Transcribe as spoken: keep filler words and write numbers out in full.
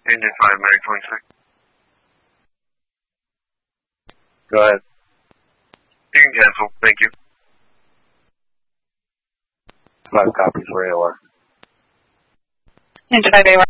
Engine five, Mary twenty-six. Go ahead. You can cancel. Thank you. Five copies for A O R. Engine five A O R.